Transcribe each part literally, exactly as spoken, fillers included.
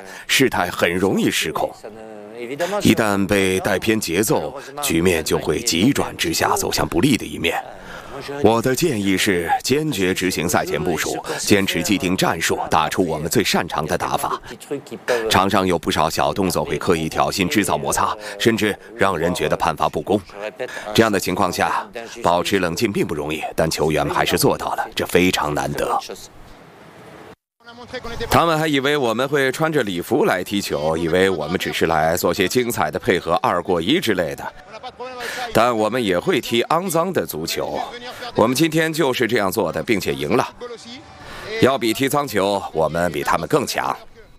事态很容易失控。一旦被带偏节奏，局面就会急转直下，走向不利的一面。我的建议是坚决执行赛前部署，坚持既定战术，打出我们最擅长的打法。场上有不少小动作会刻意挑衅，制造摩擦，甚至让人觉得判罚不公。这样的情况下，保持冷静并不容易，但球员们还是做到了，这非常难得。他们还以为我们会穿着礼服来踢球，以为我们只是来做些精彩的配合二过一之类的。但我们也会踢肮脏的足球，我们今天就是这样做的，并且赢了。要比踢脏球，我们比他们更强。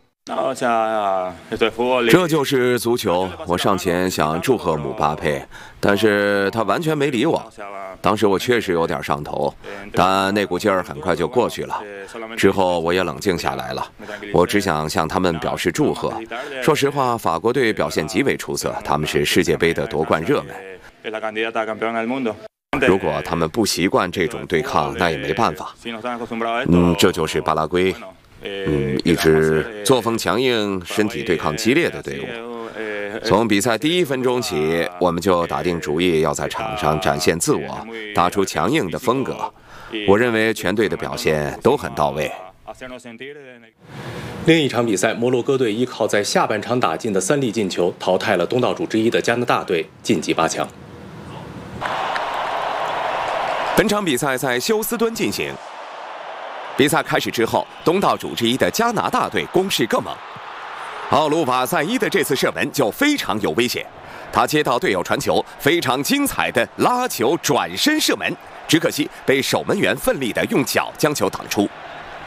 这就是足球。我上前想祝贺姆巴佩，但是他完全没理我。当时我确实有点上头，但那股劲儿很快就过去了。之后我也冷静下来了，我只想向他们表示祝贺。说实话，法国队表现极为出色，他们是世界杯的夺冠热门。如果他们不习惯这种对抗，那也没办法。嗯，这就是巴拉圭。嗯，一支作风强硬、身体对抗激烈的队伍。从比赛第一分钟起，我们就打定主意要在场上展现自我，打出强硬的风格。我认为全队的表现都很到位。 另一场比赛，摩洛哥队依靠在下半场打进的三粒进球，淘汰了东道主之一的加拿大队，晋级八强。 本场比赛在休斯敦进行。比赛开始之后，东道主之一的加拿大队攻势更猛。奥鲁瓦塞伊的这次射门就非常有危险，他接到队友传球，非常精彩的拉球转身射门，只可惜被守门员奋力的用脚将球挡出。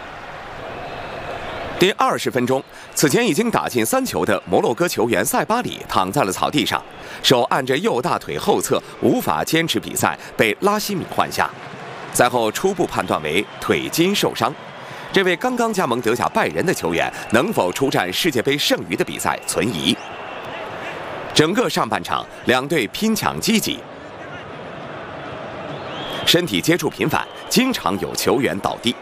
第二十分钟，此前已经打进三球的摩洛哥球员塞巴里躺在了草地上，手按着右大腿后侧，无法坚持比赛，被拉希米换下。赛后初步判断为腿筋受伤，这位刚刚加盟德甲拜仁的球员能否出战世界杯剩余的比赛存疑。整个上半场，两队拼抢积极，身体接触频繁，经常有球员倒地。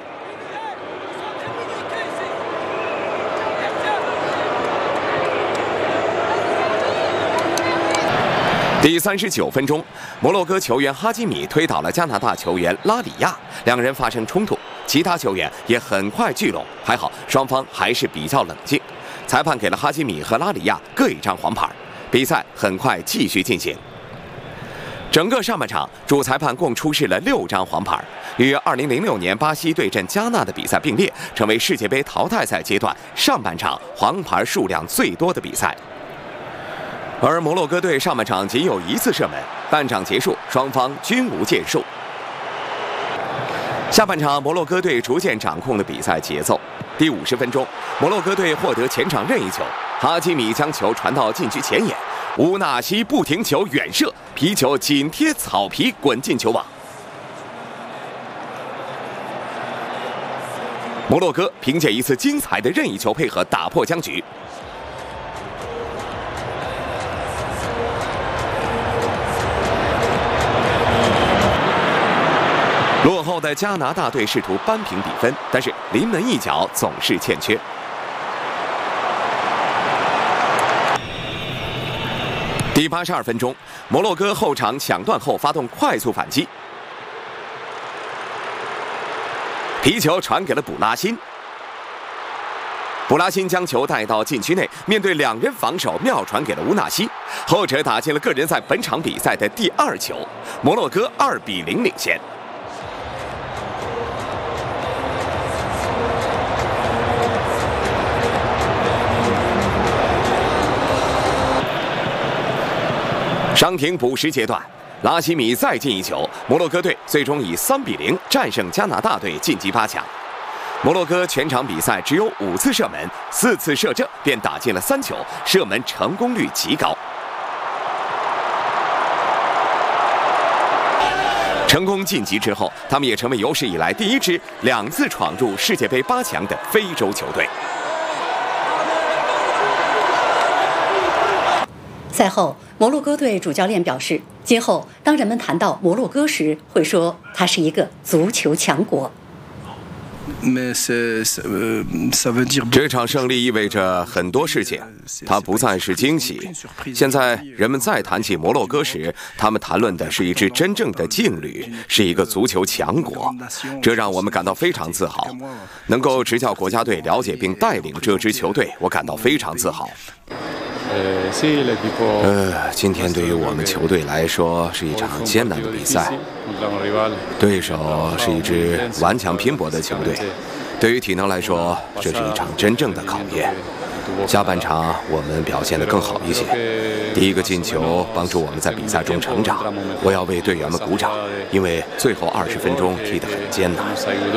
第三十九分钟，摩洛哥球员哈基米推倒了加拿大球员拉里亚，两人发生冲突，其他球员也很快聚拢，还好双方还是比较冷静。裁判给了哈基米和拉里亚各一张黄牌，比赛很快继续进行。整个上半场，主裁判共出示了六张黄牌，与二零零六年巴西对阵加纳的比赛并列，成为世界杯淘汰赛阶段上半场黄牌数量最多的比赛。而摩洛哥队上半场仅有一次射门，半场结束，双方均无建树。下半场，摩洛哥队逐渐掌控了比赛节奏。第五十分钟，摩洛哥队获得前场任意球，哈基米将球传到禁区前沿，乌纳西不停球远射，皮球紧贴草皮滚进球网。摩洛哥凭借一次精彩的任意球配合打破僵局。落后的加拿大队试图扳平比分，但是临门一脚总是欠缺。第八十二分钟，摩洛哥后场抢断后发动快速反击，皮球传给了卜拉辛，卜拉辛将球带到禁区内，面对两人防守，妙传给了乌纳西，后者打进了个人在本场比赛的第二球，摩洛哥二比零领先。伤停补时阶段，拉希米再进一球，摩洛哥队最终以三比零战胜加拿大队，晋级八强。摩洛哥全场比赛只有五次射门，四次射正便打进了三球，射门成功率极高。成功晋级之后，他们也成为有史以来第一支两次闯入世界杯八强的非洲球队。 赛后，摩洛哥队主教练表示，今后当人们谈到摩洛哥时，会说它是一个足球强国。 这场胜利意味着很多事情，它不再是惊喜。现在人们再谈起摩洛哥时，他们谈论的是一支真正的劲旅，是一个足球强国。这让我们感到非常自豪。能够执教国家队、了解并带领这支球队，我感到非常自豪。呃，今天对于我们球队来说是一场艰难的比赛，对手是一支顽强拼搏的球队。对于体能来说，这是一场真正的考验。下半场我们表现得更好一些，第一个进球帮助我们在比赛中成长，我要为队员们鼓掌，因为最后二十分钟踢得很艰难。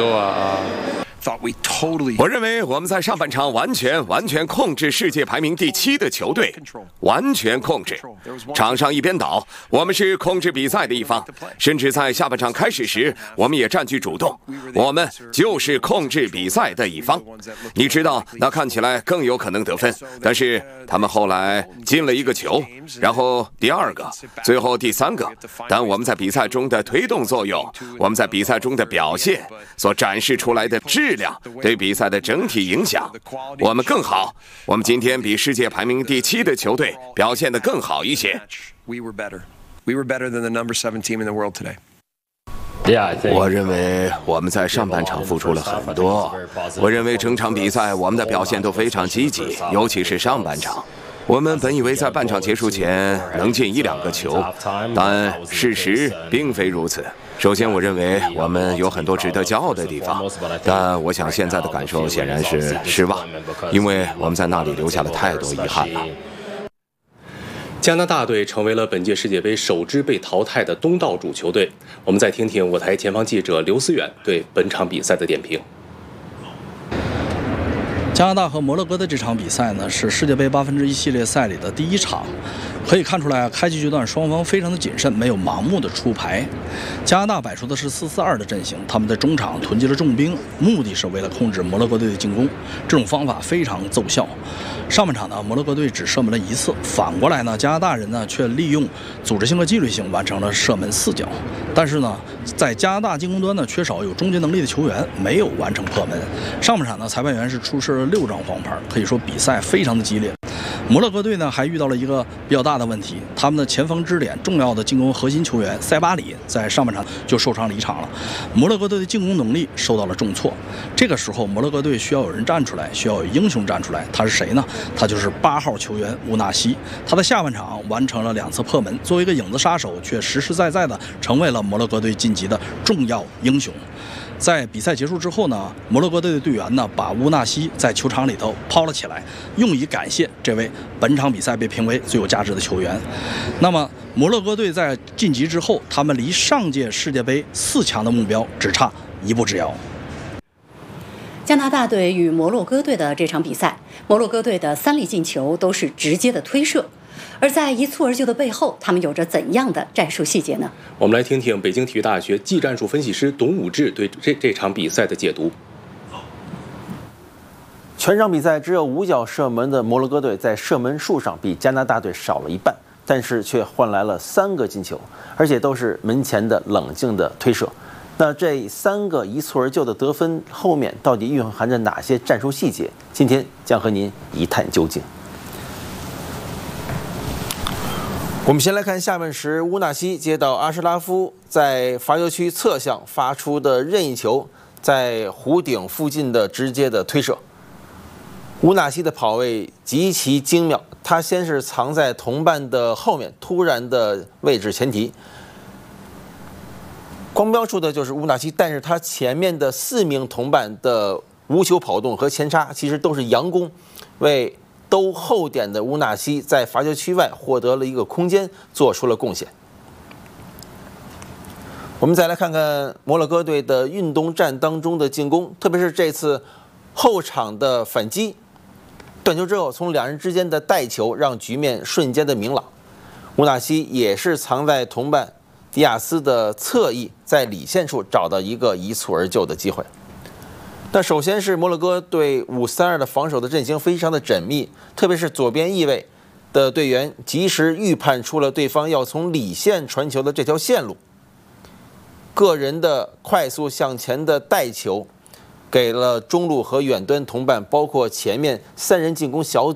我认为我们在上半场完全完全控制世界排名第七的球队，完全控制。场上一边倒，我们是控制比赛的一方，甚至在下半场开始时，我们也占据主动。我们就是控制比赛的一方。你知道，那看起来更有可能得分，但是他们后来进了一个球，然后第二个，最后第三个。但我们在比赛中的推动作用，我们在比赛中的表现所展示出来的质量，对比赛的整体影响，我们更好。我们今天比世界排名第七的球队表现得更好一些。我认为我们在上半场付出了很多。我认为整场比赛我们的表现都非常积极，尤其是上半场。我们本以为在半场结束前能进一两个球，但事实并非如此。首先，我认为我们有很多值得骄傲的地方，但我想现在的感受显然是失望，因为我们在那里留下了太多遗憾了。 加拿大队成为了本届世界杯首支被淘汰的东道主球队。我们再听听我台前方记者刘思远对本场比赛的点评。 加拿大和摩洛哥的这场比赛呢，是世界杯八分之一系列赛里的第一场。可以看出来，开局阶段双方非常的谨慎，没有盲目的出牌。加拿大摆出的是四四二的阵型，他们在中场囤积了重兵，目的是为了控制摩洛哥队的进攻。这种方法非常奏效。上半场呢，摩洛哥队只射门了一次，反过来呢，加拿大人呢却利用组织性和纪律性完成了射门四脚。但是呢，在加拿大进攻端呢，缺少有终结能力的球员，没有完成破门。上半场呢，裁判员是出示了六张黄牌，可以说比赛非常的激烈。摩洛哥队呢还遇到了一个比较大的问题，他们的前锋支点、重要的进攻核心球员塞巴里在上半场就受伤离场了，摩洛哥队的进攻能力受到了重挫。这个时候，摩洛哥队需要有人站出来，需要有英雄站出来。他是谁呢？他就是八号球员乌纳西。他在下半场完成了两次破门，作为一个影子杀手，却实实在在的成为了摩洛哥队晋级的重要英雄。在比赛结束之后呢，摩洛哥队的队员呢把乌纳西在球场里头抛了起来，用以感谢这位本场比赛被评为最有价值的球员。那么摩洛哥队在晋级之后，他们离上届世界杯四强的目标只差一步之遥。 加拿大队与摩洛哥队的这场比赛，摩洛哥队的三粒进球都是直接的推射。而在一蹴而就的背后，他们有着怎样的战术细节呢？ 我们来听听北京体育大学技战术分析师董武志对这这场比赛的解读。 全场比赛只有五脚射门的摩洛哥队在射门数上比加拿大队少了一半，但是却换来了三个进球，而且都是门前的冷静的推射。那这三个一蹴而就的得分后面到底蕴含着哪些战术细节？今天将和您一探究竟。我们先来看下半时，乌纳西接到阿什拉夫在罚球区侧向发出的任意球，在弧顶附近的直接的推射。乌纳西的跑位极其精妙，他先是藏在同伴的后面，突然的位置前提。光标处的就是乌纳西，但是他前面的四名同伴的无球跑动和前插其实都是佯攻，为兜后点的乌纳西在罚球区外获得了一个空间，做出了贡献。我们再来看看摩洛哥队的运动战当中的进攻，特别是这次后场的反击，断球之后从两人之间的带球让局面瞬间的明朗。乌纳西也是藏在同伴迪亚斯的侧翼，在里线处找到一个一蹴而就的机会。那首先是摩洛哥队五三二的防守的阵型非常的缜密，特别是左边翼位的队员及时预判出了对方要从里线传球的这条线路，个人的快速向前的带球， 给了中路和远端同伴，包括前面三人进攻小